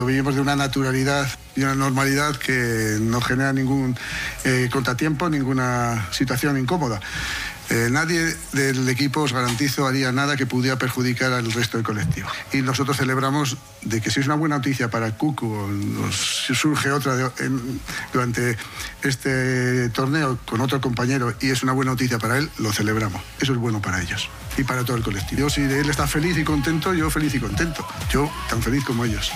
Lo vivimos de una naturalidad y una normalidad que no genera ningún contratiempo, ninguna situación incómoda. Nadie del equipo, os garantizo, haría nada que pudiera perjudicar al resto del colectivo. Y nosotros celebramos de que si es una buena noticia para Cucu o nos surge otra durante este torneo con otro compañero y es una buena noticia para él, lo celebramos. Eso es bueno para ellos y para todo el colectivo. Si él está feliz y contento, yo feliz y contento. Yo tan feliz como ellos.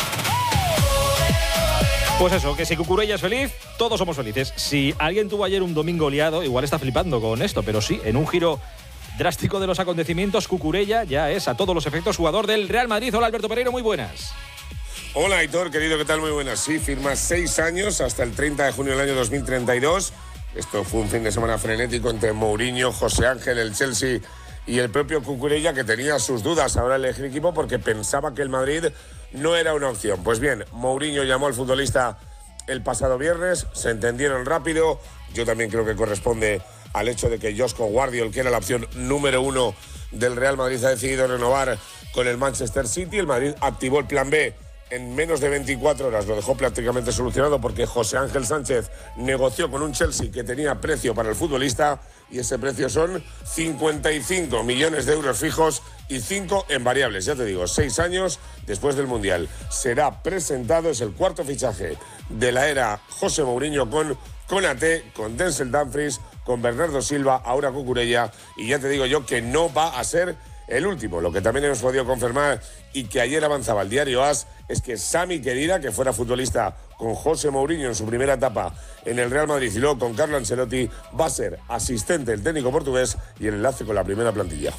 Pues eso, que si Cucurella es feliz, todos somos felices. Si alguien tuvo ayer un domingo liado, igual está flipando con esto, pero sí, en un giro drástico de los acontecimientos, Cucurella ya es a todos los efectos jugador del Real Madrid. Hola, Alberto Pereiro, muy buenas. Hola, Aitor, querido, ¿qué tal? Muy buenas. Sí, firma 6 años hasta el 30 de junio del año 2032. Esto fue un fin de semana frenético entre Mourinho, José Ángel, el Chelsea y el propio Cucurella, que tenía sus dudas ahora al elegir equipo porque pensaba que el Madrid no era una opción. Pues bien, Mourinho llamó al futbolista el pasado viernes, se entendieron rápido. Yo también creo que corresponde al hecho de que Josko Guardiol, que era la opción número 1 del Real Madrid, ha decidido renovar con el Manchester City. El Madrid activó el plan B en menos de 24 horas, lo dejó prácticamente solucionado porque José Ángel Sánchez negoció con un Chelsea que tenía precio para el futbolista y ese precio son 55 millones de euros fijos y 5 en variables. Ya te digo, 6 años después del Mundial. Será presentado, es el cuarto fichaje de la era José Mourinho con Konaté, con Denzel Dumfries, con Bernardo Silva, ahora Cucurella, y ya te digo yo que no va a ser el último. Lo que también hemos podido confirmar y que ayer avanzaba el diario AS es que Sami Khedira, que fuera futbolista con José Mourinho en su primera etapa en el Real Madrid y luego con Carlo Ancelotti, va a ser asistente del técnico portugués y el enlace con la primera plantilla.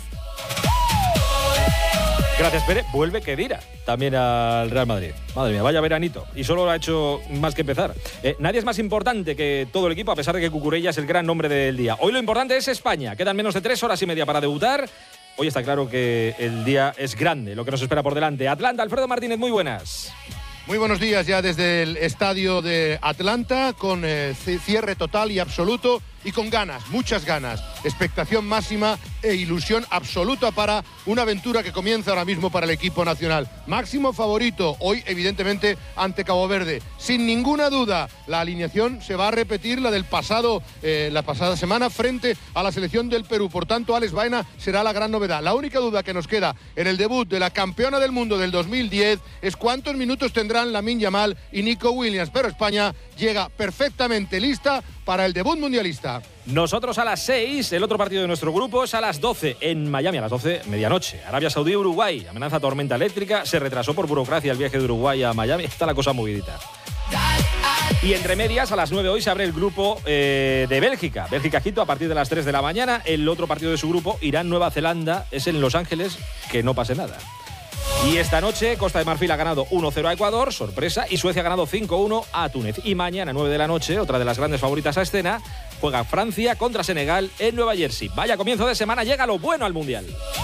Gracias, Pere. Vuelve Khedira también al Real Madrid. Madre mía, vaya veranito. Y solo lo ha hecho más que empezar. Nadie es más importante que todo el equipo, a pesar de que Cucurella es el gran nombre del día. Hoy lo importante es España. Quedan menos de 3 horas y media para debutar. Hoy está claro que el día es grande, lo que nos espera por delante. Atlanta, Alfredo Martínez, muy buenas. Muy buenos días ya desde el estadio de Atlanta, con cierre total y absoluto y con ganas, muchas ganas, expectación máxima e ilusión absoluta para una aventura que comienza ahora mismo para el equipo nacional. Máximo favorito hoy, evidentemente, ante Cabo Verde. Sin ninguna duda, la alineación se va a repetir la del pasado, la pasada semana frente a la selección del Perú. Por tanto, Alex Baena será la gran novedad. La única duda que nos queda en el debut de la campeona del mundo del 2010 es cuántos minutos tendrán Lamine Yamal y Nico Williams. Pero España llega perfectamente lista para el debut mundialista. Nosotros a las 6, el otro partido de nuestro grupo es a las 12 en Miami, a las 12, medianoche. Arabia Saudí, Uruguay, amenaza tormenta eléctrica, se retrasó por burocracia el viaje de Uruguay a Miami, está la cosa movidita. Y entre medias, a las 9 hoy se abre el grupo de Bélgica. Bélgica-Egipto a partir de las 3 de la mañana. El otro partido de su grupo, Irán-Nueva Zelanda, es en Los Ángeles, que no pase nada. Y esta noche Costa de Marfil ha ganado 1-0 a Ecuador, sorpresa, y Suecia ha ganado 5-1 a Túnez. Y mañana, 9 de la noche, otra de las grandes favoritas a escena, juega Francia contra Senegal en Nueva Jersey. Vaya comienzo de semana, llega lo bueno al Mundial.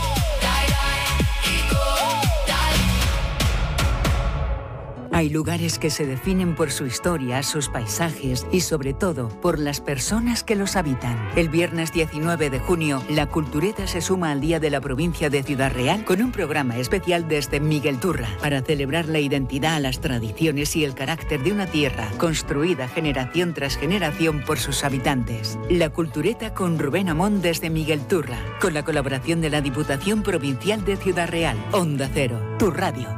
Hay lugares que se definen por su historia, sus paisajes y, sobre todo, por las personas que los habitan. El viernes 19 de junio, la Cultureta se suma al Día de la Provincia de Ciudad Real con un programa especial desde Miguel Turra para celebrar la identidad, las tradiciones y el carácter de una tierra construida generación tras generación por sus habitantes. La Cultureta con Rubén Amón desde Miguel Turra, con la colaboración de la Diputación Provincial de Ciudad Real. Onda Cero, tu radio.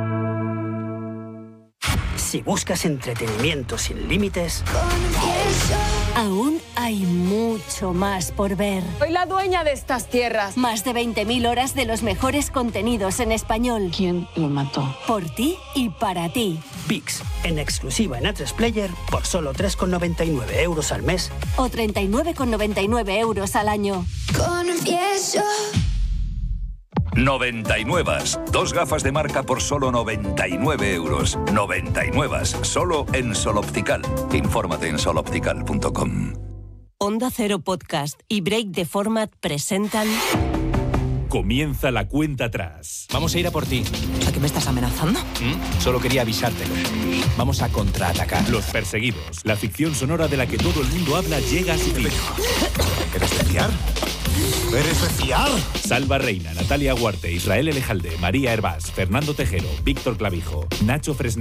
Si buscas entretenimiento sin límites, aún hay mucho más por ver. Soy la dueña de estas tierras. Más de 20.000 horas de los mejores contenidos en español. ¿Quién lo mató? Por ti y para ti. VIX, en exclusiva en A3 Player, por solo 3,99 euros al mes. O 39,99 euros al año. Confieso. 99. 2 gafas de marca por solo 99 euros. 99. Solo en Sol Optical. Infórmate en soloptical.com. Onda Cero Podcast y Break the Format presentan... Comienza la cuenta atrás. Vamos a ir a por ti. ¿A qué me estás amenazando? Solo quería avisártelo. Vamos a contraatacar. Los Perseguidos. La ficción sonora de la que todo el mundo habla llega a su fin. ¿Quieres pelear? ¿Eres de fiar? Salva Reina, Natalia Huarte, Israel Elejalde, María Hervás, Fernando Tejero, Víctor Clavijo, Nacho Fresneda.